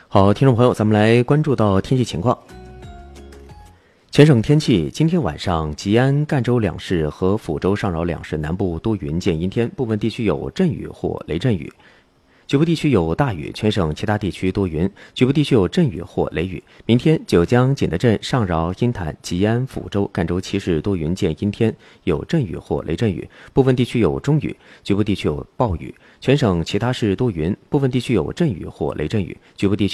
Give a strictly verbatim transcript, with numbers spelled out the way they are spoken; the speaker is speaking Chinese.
好，听众朋友，咱们来关注到天气情况。全省天气，今天晚上吉安、赣州两市和抚州、上饶两市南部多云见阴天，部分地区有阵雨或雷阵雨，局部地区有大雨，全省其他地区多云，局部地区有阵雨或雷雨。明天，九江、景德镇、上饶、阴潭、吉安、抚州、赣州七市多云见阴天，有阵雨或雷阵雨，部分地区有中雨，局部地区有暴雨。全省其他市多云，部分地区有阵雨或雷阵雨，局部地区